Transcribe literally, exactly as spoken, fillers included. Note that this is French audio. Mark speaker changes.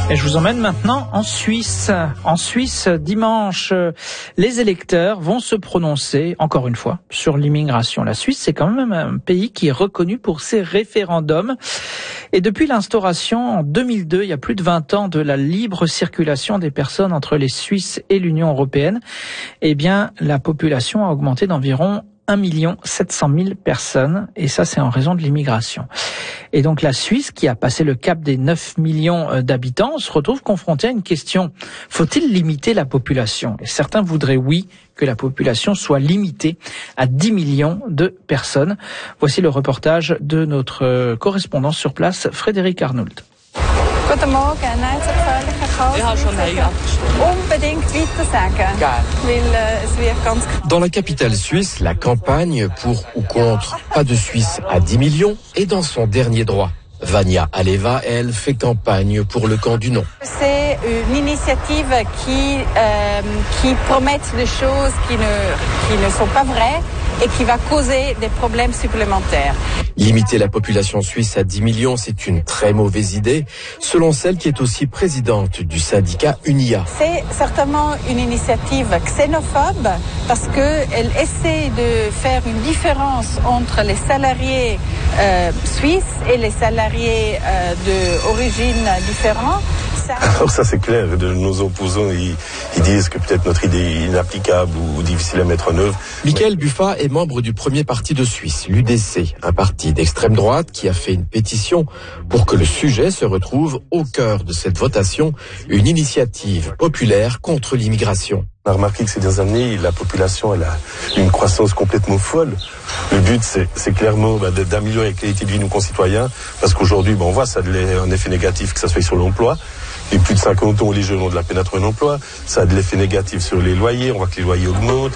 Speaker 1: Et je vous emmène maintenant en Suisse. En Suisse, dimanche, les électeurs vont se prononcer, encore une fois, sur l'immigration. La Suisse, c'est quand même un pays qui est reconnu pour ses référendums. Et depuis l'instauration en deux mille deux, il y a plus de vingt ans, de la libre circulation des personnes entre les Suisses et l'Union européenne, eh bien, la population a augmenté d'environ un million sept cent mille personnes, et ça c'est en raison de l'immigration. Et donc la Suisse, qui a passé le cap des neuf millions d'habitants, se retrouve confrontée à une question. Faut-il limiter la population ? Et certains voudraient, oui, que la population soit limitée à dix millions de personnes. Voici le reportage de notre correspondant sur place, Frédéric Arnould.
Speaker 2: Guten Morgen, nein, zur gefährlichen Chaos.
Speaker 3: Ich habe schon Nein abgestimmt.
Speaker 2: Unbedingt weiter sagen,
Speaker 3: Geil.
Speaker 2: weil äh, es wird ganz klar.
Speaker 4: Dans la capitale suisse, la campagne pour ou contre pas de Suisse à dix millions est dans son dernier droit. Vania Aleva, elle, fait campagne pour le camp du non.
Speaker 2: C'est une initiative qui, euh, qui promet des choses qui ne, qui ne sont pas vraies et qui va causer des problèmes supplémentaires.
Speaker 4: Limiter la population suisse à dix millions, c'est une très mauvaise idée, selon celle qui est aussi présidente du syndicat UNIA.
Speaker 2: C'est certainement une initiative xénophobe parce qu'elle essaie de faire une différence entre les salariés euh, suisses et les salariés euh, d'origine différente.
Speaker 5: Alors ça c'est clair, de nos opposants ils, ils disent que peut-être notre idée est inapplicable ou difficile à mettre en œuvre.
Speaker 4: Michael Buffa est membre du premier parti de Suisse, l'U D C, un parti d'extrême droite qui a fait une pétition pour que le sujet se retrouve au cœur de cette votation, une initiative populaire contre l'immigration.
Speaker 5: On a remarqué que ces dernières années, la population elle a une croissance complètement folle. Le but, c'est, c'est clairement bah, d'améliorer la qualité de vie de nos concitoyens, parce qu'aujourd'hui, bah, on voit ça a un effet négatif, que ça soit sur l'emploi. Et plus de cinquante ans, les jeunes ont de la peine à trouver un emploi. Ça a de l'effet négatif sur les loyers, on voit que les loyers augmentent.